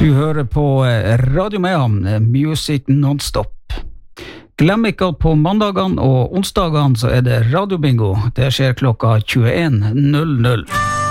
Du hører på Radio Mehamn, Music Non-Stop. Glem ikke at på mandagene og onsdagene så er det radiobingo. Det skjer klokka 21.00.